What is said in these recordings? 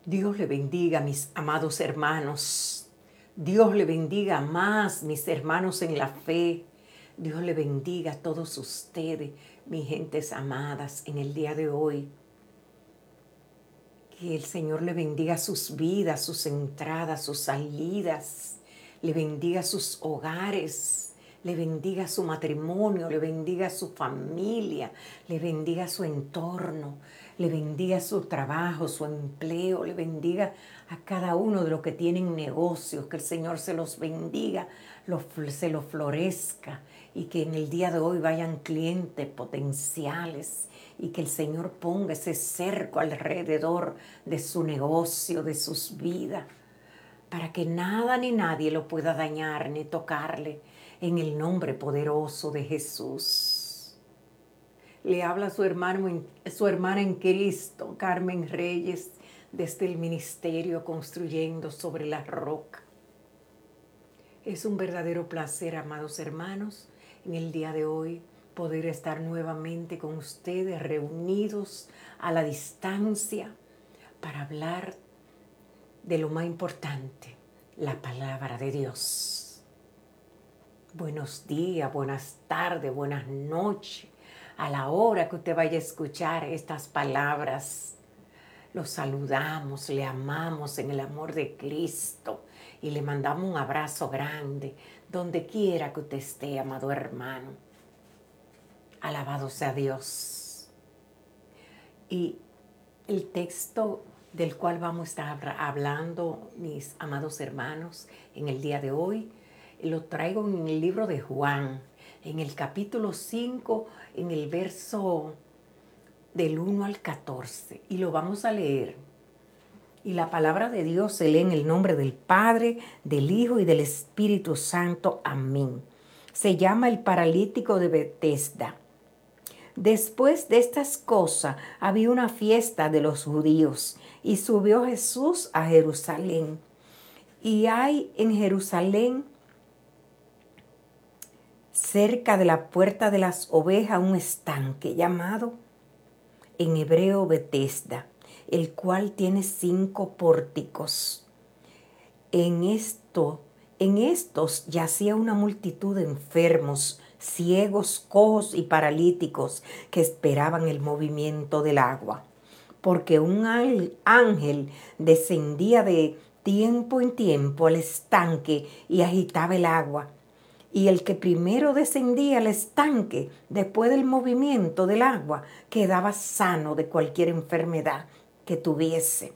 Dios le bendiga, mis amados hermanos. Dios le bendiga más, mis hermanos en la fe. Dios le bendiga a todos ustedes, mis gentes amadas, en el día de hoy. Que el Señor le bendiga sus vidas, sus entradas, sus salidas. Le bendiga sus hogares. Le bendiga su matrimonio, le bendiga su familia, le bendiga su entorno, le bendiga su trabajo, su empleo, le bendiga a cada uno de los que tienen negocios, que el Señor se los bendiga, se los florezca y que en el día de hoy vayan clientes potenciales y que el Señor ponga ese cerco alrededor de su negocio, de sus vidas, para que nada ni nadie lo pueda dañar ni tocarle, en el nombre poderoso de Jesús. Le habla su hermana en Cristo, Carmen Reyes, desde el ministerio Construyendo sobre la Roca. Es un verdadero placer, amados hermanos, en el día de hoy poder estar nuevamente con ustedes reunidos a la distancia para hablar de lo más importante, la palabra de Dios. Buenos días, buenas tardes, buenas noches. A la hora que usted vaya a escuchar estas palabras, los saludamos, le amamos en el amor de Cristo y le mandamos un abrazo grande donde quiera que usted esté, amado hermano. Alabado sea Dios. Y el texto del cual vamos a estar hablando, mis amados hermanos, en el día de hoy, lo traigo en el libro de Juan, en el capítulo 5, en el verso del 1 al 14, y lo vamos a leer. Y la palabra de Dios se lee en el nombre del Padre, del Hijo y del Espíritu Santo. Amén. Se llama el paralítico de Betesda. Después de estas cosas había una fiesta de los judíos y subió Jesús a Jerusalén. Y hay en Jerusalén, cerca de la puerta de las ovejas, un estanque llamado en hebreo Betesda, el cual tiene 5 pórticos. En estos yacía una multitud de enfermos, ciegos, cojos y paralíticos que esperaban el movimiento del agua, porque un ángel descendía de tiempo en tiempo al estanque y agitaba el agua. Y el que primero descendía al estanque, después del movimiento del agua, quedaba sano de cualquier enfermedad que tuviese.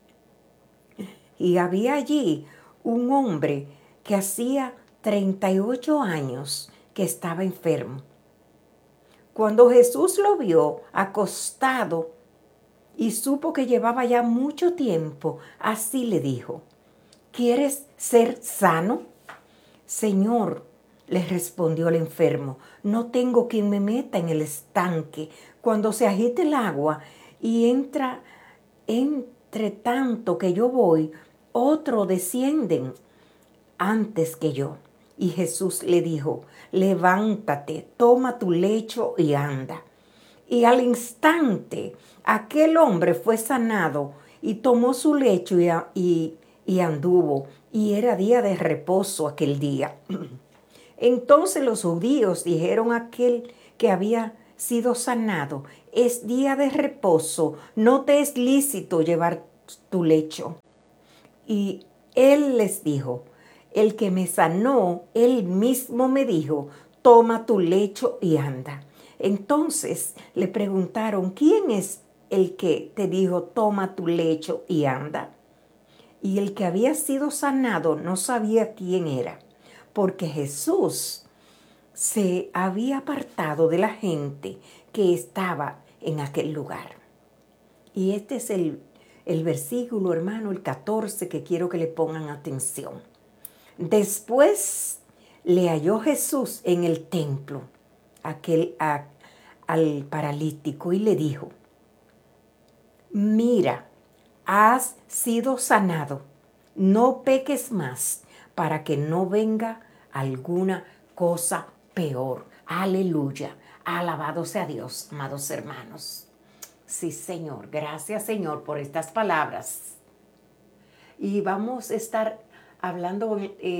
Y había allí un hombre que hacía 38 años que estaba enfermo. Cuando Jesús lo vio acostado y supo que llevaba ya mucho tiempo, así le dijo: ¿quieres ser sano? Señor, le respondió el enfermo, no tengo quien me meta en el estanque cuando se agite el agua y entre tanto que yo voy, otro descienden antes que yo. Y Jesús le dijo: levántate, toma tu lecho y anda. Y al instante aquel hombre fue sanado y tomó su lecho y anduvo. Y era día de reposo aquel día. Entonces los judíos dijeron a aquel que había sido sanado: es día de reposo, no te es lícito llevar tu lecho. Y él les dijo: el que me sanó, él mismo me dijo, toma tu lecho y anda. Entonces le preguntaron: ¿quién es el que te dijo, toma tu lecho y anda? Y el que había sido sanado no sabía quién era, porque Jesús se había apartado de la gente que estaba en aquel lugar. Y este es el versículo, hermano, el 14, que quiero que le pongan atención. Después le halló Jesús en el templo al paralítico y le dijo: mira, has sido sanado, no peques más para que no venga alguna cosa peor. Aleluya, alabado sea Dios, amados hermanos. Sí, Señor, gracias, Señor, por estas palabras. Y vamos a estar hablando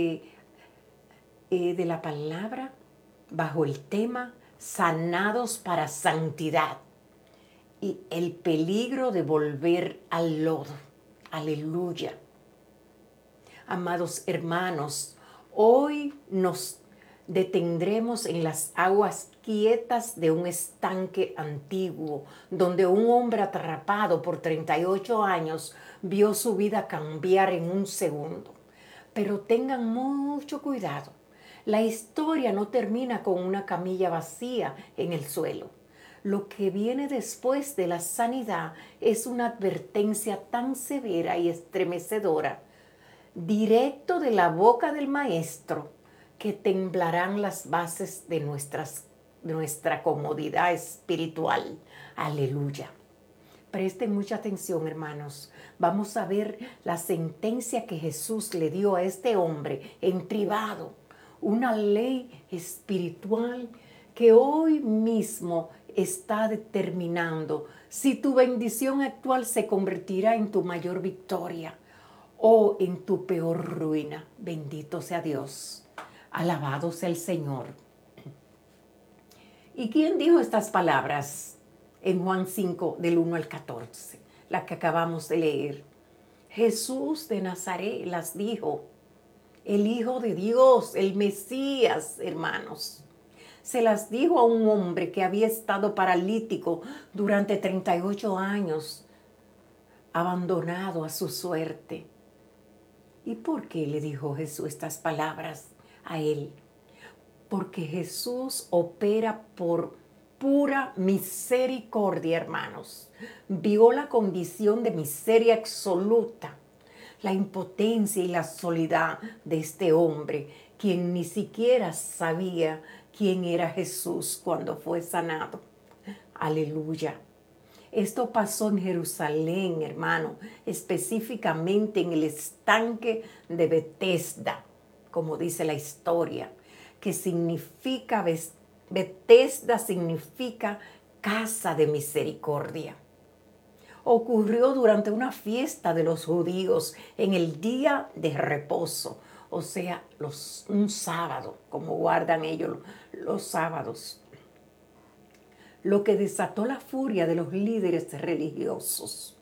de la palabra bajo el tema sanados para santidad y el peligro de volver al lodo. Aleluya. Amados hermanos, hoy nos detendremos en las aguas quietas de un estanque antiguo, donde un hombre atrapado por 38 años vio su vida cambiar en un segundo. Pero tengan mucho cuidado. La historia no termina con una camilla vacía en el suelo. Lo que viene después de la sanidad es una advertencia tan severa y estremecedora, directo de la boca del Maestro, que temblarán las bases de nuestra comodidad espiritual. Aleluya. Presten mucha atención, hermanos. Vamos a ver la sentencia que Jesús le dio a este hombre en privado. Una ley espiritual que hoy mismo está determinando si tu bendición actual se convertirá en tu mayor victoria o en tu peor ruina. Bendito sea Dios. Alabado sea el Señor. ¿Y quién dijo estas palabras en Juan 5, del 1 al 14? La que acabamos de leer. Jesús de Nazaret las dijo. El Hijo de Dios, el Mesías, hermanos. Se las dijo a un hombre que había estado paralítico durante 38 años, abandonado a su suerte. ¿Y por qué le dijo Jesús estas palabras a él? Porque Jesús opera por pura misericordia, hermanos. Vio la condición de miseria absoluta, la impotencia y la soledad de este hombre, quien ni siquiera sabía quién era Jesús cuando fue sanado. Aleluya. Esto pasó en Jerusalén, hermano, específicamente en el estanque de Betesda, como dice la historia, que significa, Betesda significa casa de misericordia. Ocurrió durante una fiesta de los judíos en el día de reposo, o sea, un sábado, como guardan ellos los sábados, lo que desató la furia de los líderes religiosos.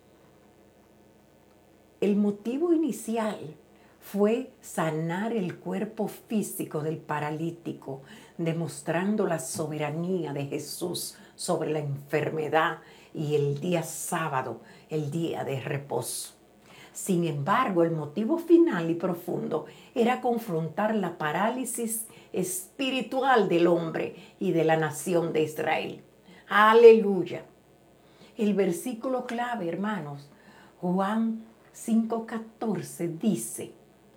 El motivo inicial fue sanar el cuerpo físico del paralítico, demostrando la soberanía de Jesús sobre la enfermedad y el día sábado, el día de reposo. Sin embargo, el motivo final y profundo era confrontar la parálisis espiritual del hombre y de la nación de Israel. Aleluya. El versículo clave, hermanos, Juan 5:14 dice: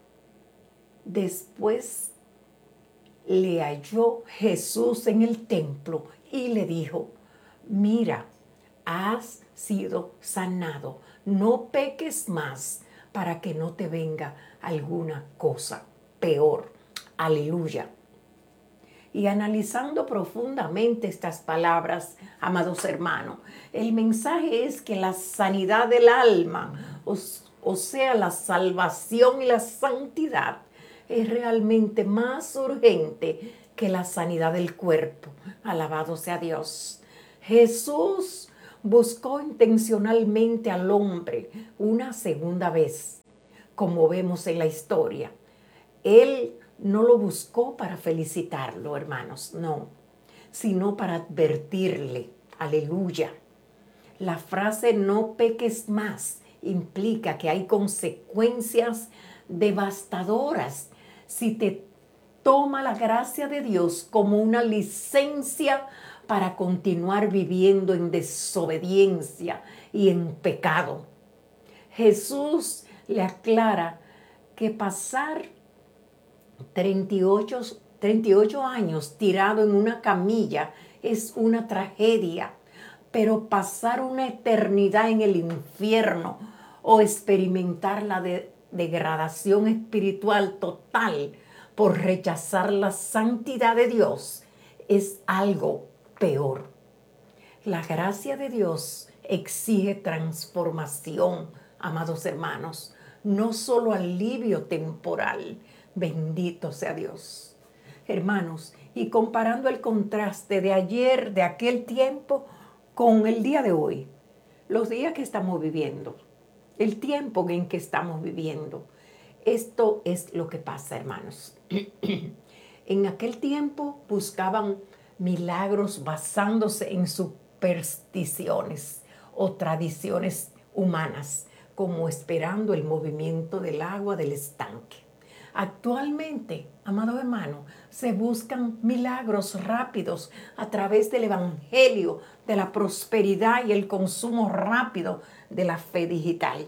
después le halló Jesús en el templo y le dijo: mira, has sido sanado, no peques más para que no te venga alguna cosa peor. Aleluya. Y analizando profundamente estas palabras, amados hermanos, el mensaje es que la sanidad del alma, o sea, la salvación y la santidad, es realmente más urgente que la sanidad del cuerpo. Alabado sea Dios. Jesús buscó intencionalmente al hombre una segunda vez, como vemos en la historia. Él no lo buscó para felicitarlo, hermanos, no, sino para advertirle. Aleluya. La frase "no peques más" implica que hay consecuencias devastadoras si te toma la gracia de Dios como una licencia para continuar viviendo en desobediencia y en pecado. Jesús le aclara que pasar 38 años tirado en una camilla es una tragedia, pero pasar una eternidad en el infierno o experimentar la degradación espiritual total por rechazar la santidad de Dios es algo peor. La gracia de Dios exige transformación, amados hermanos. no solo alivio temporal. Bendito sea Dios. Hermanos, y comparando el contraste de ayer, de aquel tiempo, con el día de hoy, los días que estamos viviendo, el tiempo en que estamos viviendo, esto es lo que pasa, hermanos. En aquel tiempo buscaban milagros basándose en supersticiones o tradiciones humanas, como esperando el movimiento del agua del estanque. Actualmente, amado hermano, se buscan milagros rápidos a través del evangelio, de la prosperidad y el consumo rápido de la fe digital.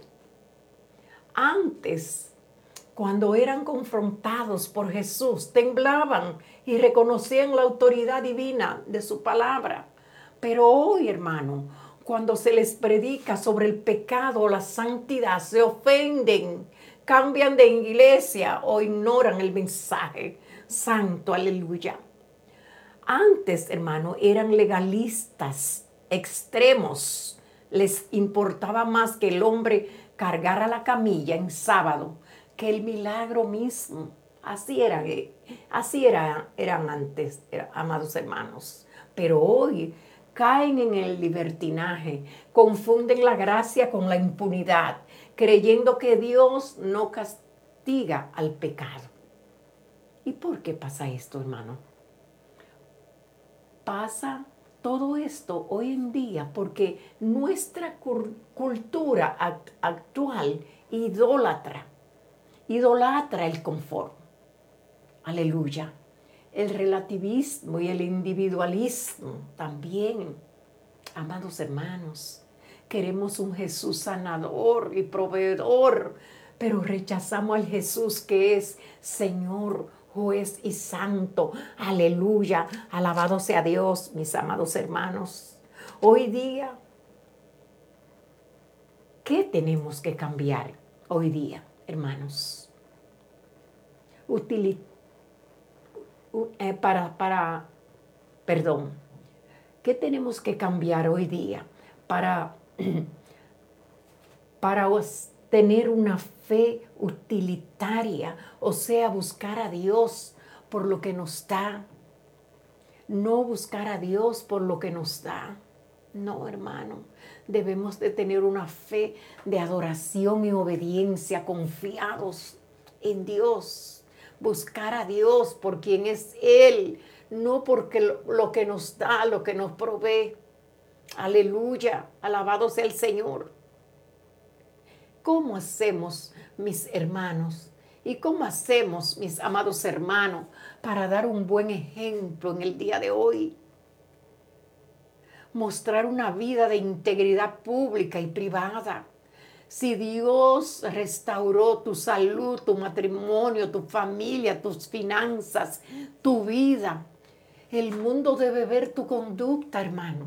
Antes, cuando eran confrontados por Jesús, temblaban y reconocían la autoridad divina de su palabra. Pero hoy, hermano, cuando se les predica sobre el pecado o la santidad, se ofenden, cambian de iglesia o ignoran el mensaje santo. Aleluya. Antes, hermano, eran legalistas extremos. Les importaba más que el hombre cargara la camilla en sábado que el milagro mismo. Así eran antes, amados hermanos. Pero hoy caen en el libertinaje, confunden la gracia con la impunidad, creyendo que Dios no castiga al pecado. ¿Y por qué pasa esto, hermano? Pasa todo esto hoy en día porque nuestra cultura actual idolatra el confort. Aleluya. El relativismo y el individualismo también. Amados hermanos, queremos un Jesús sanador y proveedor, pero rechazamos al Jesús que es Señor, juez y santo. Aleluya. Alabado sea Dios, mis amados hermanos. Hoy día, ¿qué tenemos que cambiar hoy día, hermanos? ¿Qué tenemos que cambiar hoy día para tener una fe utilitaria? O sea, buscar a Dios por lo que nos da. No buscar a Dios por lo que nos da. No, hermano. Debemos de tener una fe de adoración y obediencia, confiados en Dios. Buscar a Dios por quien es Él, no porque lo que nos da, lo que nos provee. Aleluya, alabado sea el Señor. ¿Cómo hacemos, mis hermanos? ¿Y cómo hacemos, mis amados hermanos, para dar un buen ejemplo en el día de hoy? Mostrar una vida de integridad pública y privada. Si Dios restauró tu salud, tu matrimonio, tu familia, tus finanzas, tu vida, el mundo debe ver tu conducta, hermano.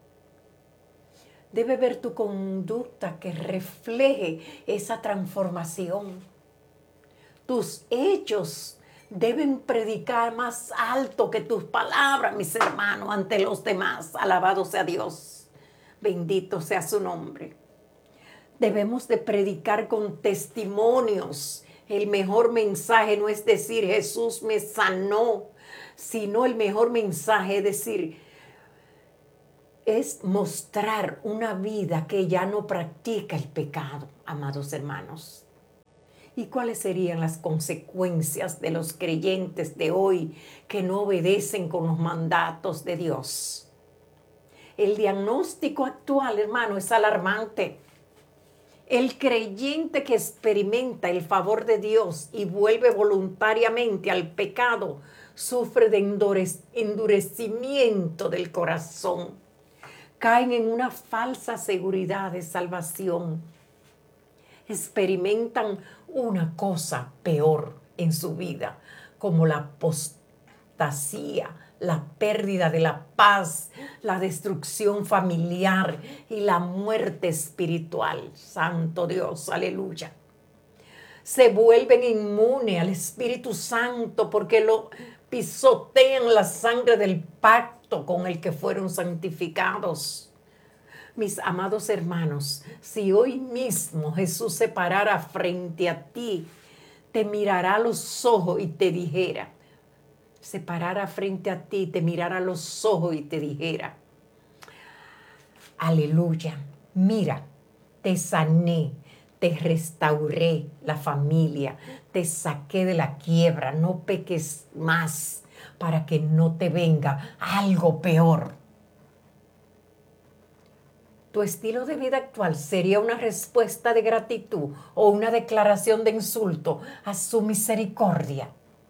Debe ver tu conducta que refleje esa transformación. Tus hechos deben predicar más alto que tus palabras, mis hermanos, ante los demás. Alabado sea Dios. Bendito sea su nombre. Debemos de predicar con testimonios. El mejor mensaje no es decir Jesús me sanó, sino el mejor mensaje es mostrar una vida que ya no practica el pecado, amados hermanos. ¿Y cuáles serían las consecuencias de los creyentes de hoy que no obedecen con los mandatos de Dios? El diagnóstico actual, hermano, es alarmante. El creyente que experimenta el favor de Dios y vuelve voluntariamente al pecado sufre de endurecimiento del corazón. Caen en una falsa seguridad de salvación. Experimentan una cosa peor en su vida, como la apostasía, la pérdida de la paz, la destrucción familiar y la muerte espiritual. Santo Dios, aleluya. Se vuelven inmunes al Espíritu Santo porque lo pisotean la sangre del pacto con el que fueron santificados. Mis amados hermanos, si hoy mismo Jesús se parara frente a ti, te mirará a los ojos y te dijera, se parara frente a ti, te mirara a los ojos y te dijera, aleluya, mira, te sané, te restauré la familia, te saqué de la quiebra, no peques más para que no te venga algo peor. ¿Tu estilo de vida actual sería una respuesta de gratitud o una declaración de insulto a su misericordia?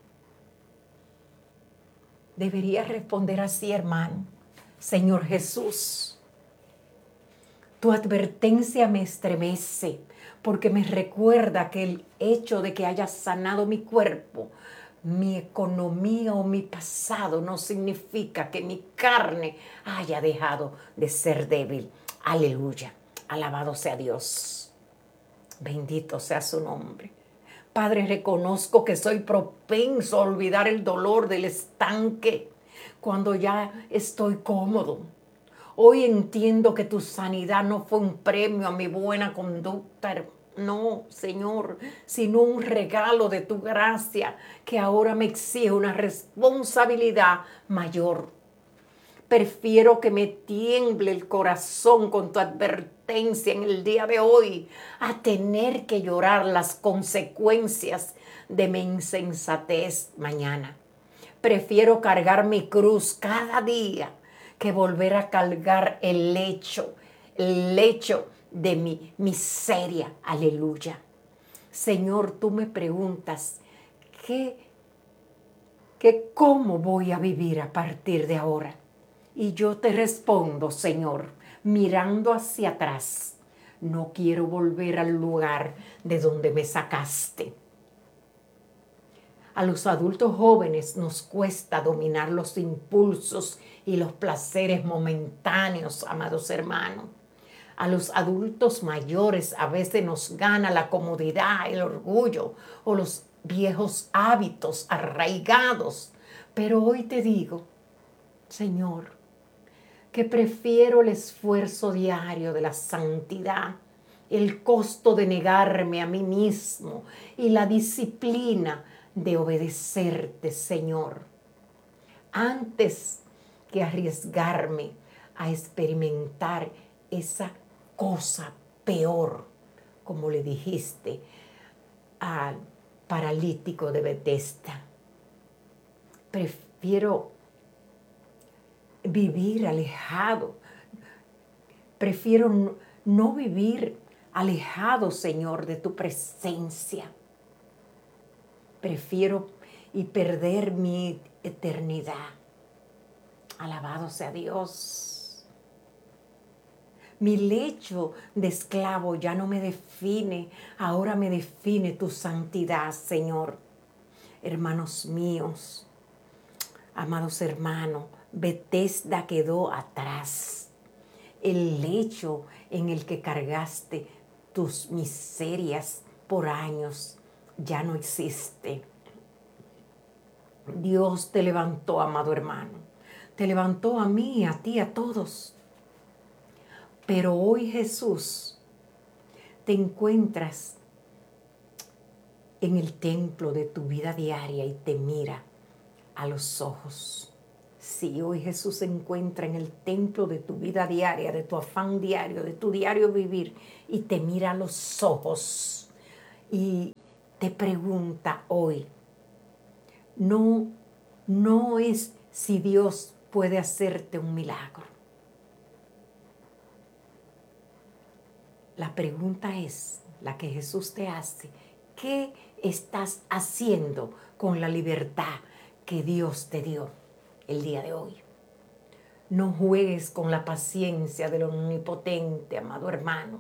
Deberías responder así, hermano. Señor Jesús, tu advertencia me estremece porque me recuerda que el hecho de que hayas sanado mi cuerpo, mi economía o mi pasado no significa que mi carne haya dejado de ser débil. Aleluya. Alabado sea Dios. Bendito sea su nombre. Padre, reconozco que soy propenso a olvidar el dolor del estanque cuando ya estoy cómodo. Hoy entiendo que tu sanidad no fue un premio a mi buena conducta, no, Señor, sino un regalo de tu gracia que ahora me exige una responsabilidad mayor. Prefiero que me tiemble el corazón con tu advertencia en el día de hoy a tener que llorar las consecuencias de mi insensatez mañana. Prefiero cargar mi cruz cada día que volver a cargar el lecho de mi miseria. Aleluya. Señor, tú me preguntas, ¿cómo voy a vivir a partir de ahora? Y yo te respondo, Señor, mirando hacia atrás, no quiero volver al lugar de donde me sacaste. A los adultos jóvenes nos cuesta dominar los impulsos y los placeres momentáneos, amados hermanos. A los adultos mayores a veces nos gana la comodidad, el orgullo o los viejos hábitos arraigados. Pero hoy te digo, Señor, que prefiero el esfuerzo diario de la santidad, el costo de negarme a mí mismo y la disciplina de obedecerte, Señor, antes que arriesgarme a experimentar esa cosa peor, como le dijiste al paralítico de Betesda. Prefiero vivir alejado. Prefiero no vivir alejado, Señor, de tu presencia. Prefiero y perder mi eternidad. Alabado sea Dios. Mi lecho de esclavo ya no me define, ahora me define tu santidad, Señor. Hermanos míos, amados hermanos, Betesda quedó atrás. El lecho en el que cargaste tus miserias por años ya no existe. Dios te levantó, amado hermano. Te levantó a mí, a ti, a todos. Pero hoy, Jesús, te encuentras en el templo de tu vida diaria y te mira a los ojos. Sí, hoy Jesús se encuentra en el templo de tu vida diaria, de tu afán diario, de tu diario vivir, y te mira a los ojos y te pregunta hoy, no es si Dios puede hacerte un milagro. La pregunta es la que Jesús te hace, ¿qué estás haciendo con la libertad que Dios te dio el día de hoy? No juegues con la paciencia del omnipotente, amado hermano.